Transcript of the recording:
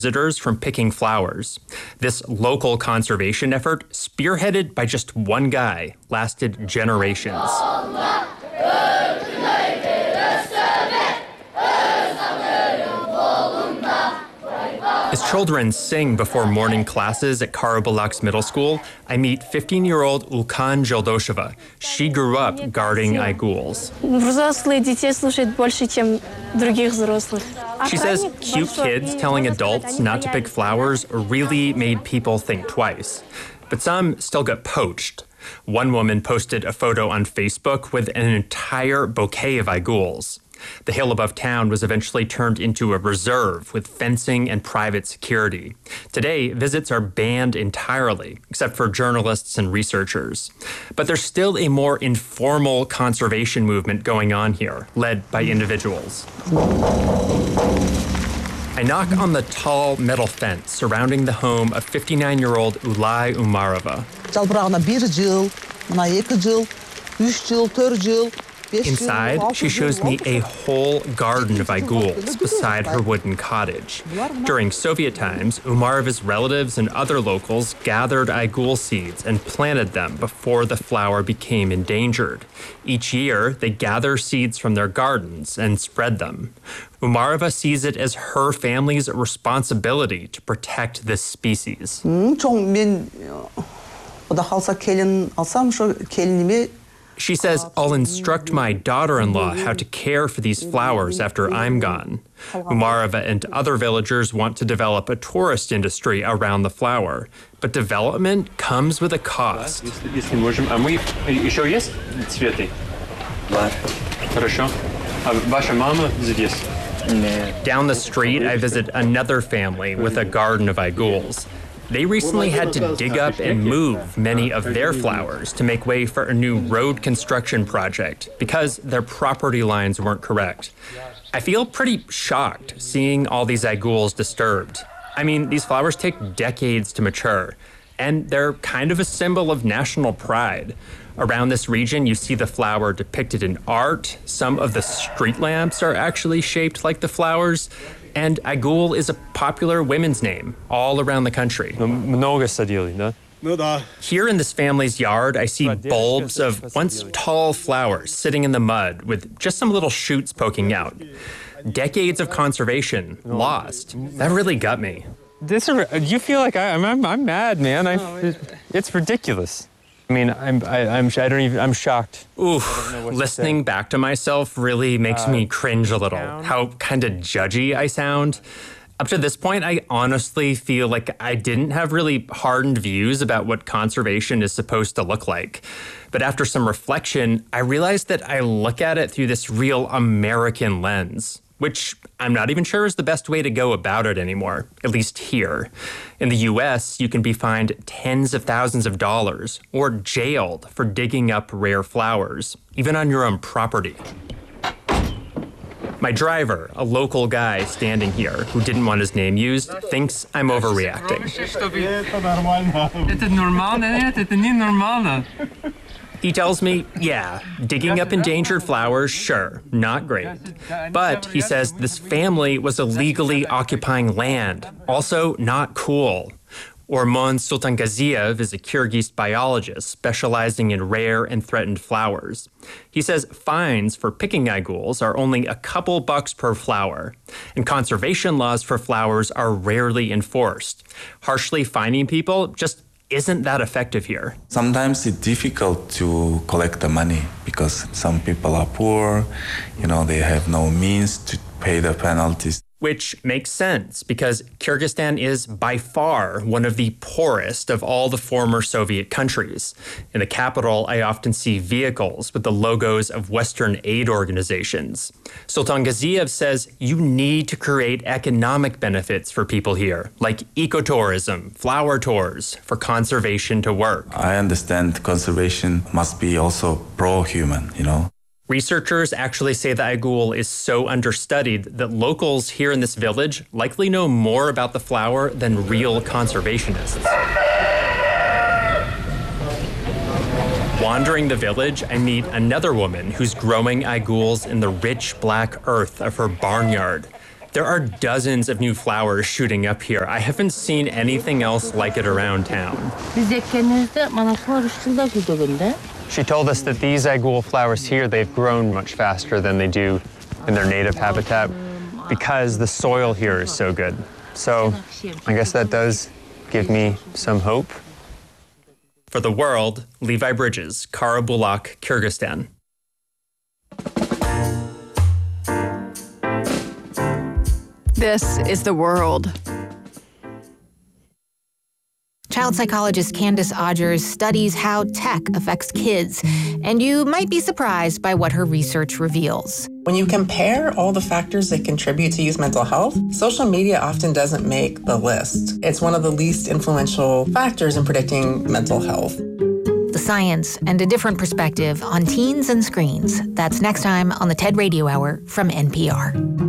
visitors from picking flowers. This local conservation effort, spearheaded by just one guy, lasted generations. As children sing before morning classes at Karabulaks Middle School, I meet 15-year-old Ulkan Jeldosheva. She grew up guarding aiguls. She says cute kids telling adults not to pick flowers really made people think twice. But some still got poached. One woman posted a photo on Facebook with an entire bouquet of aiguls. The hill above town was eventually turned into a reserve with fencing and private security. Today, visits are banned entirely, except for journalists and researchers. But there's still a more informal conservation movement going on here, led by individuals. I knock on the tall metal fence surrounding the home of 59-year-old Ulay Umarova. Inside, she shows me a whole garden of aiguls beside her wooden cottage. During Soviet times, Umarova's relatives and other locals gathered aigul seeds and planted them before the flower became endangered. Each year, they gather seeds from their gardens and spread them. Umarova sees it as her family's responsibility to protect this species. She says, I'll instruct my daughter-in-law how to care for these flowers after I'm gone. Umarova and other villagers want to develop a tourist industry around the flower. But development comes with a cost. Down the street, I visit another family with a garden of aiguls. They recently had to dig up and move many of their flowers to make way for a new road construction project because their property lines weren't correct. I feel pretty shocked seeing all these aiguls disturbed. I mean, these flowers take decades to mature, and they're kind of a symbol of national pride. Around this region, you see the flower depicted in art. Some of the street lamps are actually shaped like the flowers. And aigul is a popular women's name all around the country. Here in this family's yard, I see bulbs of once tall flowers sitting in the mud with just some little shoots poking out. Decades of conservation lost. That really got me. You feel like I'm mad, man. It's ridiculous. I mean, I'm shocked. Oof, listening back to myself really makes me cringe a little, how kind of judgy I sound. Up to this point, I honestly feel like I didn't have really hardened views about what conservation is supposed to look like. But after some reflection, I realized that I look at it through this real American lens, which I'm not even sure is the best way to go about it anymore, at least here. In the US, you can be fined tens of thousands of dollars or jailed for digging up rare flowers, even on your own property. My driver, a local guy standing here who didn't want his name used, thinks I'm overreacting. He tells me, yeah, digging up endangered flowers, sure, not great. But, he says, this family was illegally occupying land, also not cool. Ormon Sultangaziev is a Kyrgyz biologist specializing in rare and threatened flowers. He says fines for picking aiguls are only a couple bucks per flower, and conservation laws for flowers are rarely enforced. Harshly fining people just isn't that effective here. Sometimes it's difficult to collect the money because some people are poor, they have no means to pay the penalties. Which makes sense because Kyrgyzstan is by far one of the poorest of all the former Soviet countries. In the capital, I often see vehicles with the logos of Western aid organizations. Sultangaziev says you need to create economic benefits for people here, like ecotourism, flower tours, for conservation to work. I understand conservation must be also pro-human, Researchers actually say the aigul is so understudied that locals here in this village likely know more about the flower than real conservationists. Wandering the village, I meet another woman who's growing aiguls in the rich black earth of her barnyard. There are dozens of new flowers shooting up here. I haven't seen anything else like it around town. She told us that these aigul flowers here, they've grown much faster than they do in their native habitat because the soil here is so good. So I guess that does give me some hope. For the World, Levi Bridges, Karabulak, Kyrgyzstan. This is The World. Child psychologist Candace Odgers studies how tech affects kids, and you might be surprised by what her research reveals. When you compare all the factors that contribute to youth mental health, social media often doesn't make the list. It's one of the least influential factors in predicting mental health. The science and a different perspective on teens and screens. That's next time on the TED Radio Hour from NPR.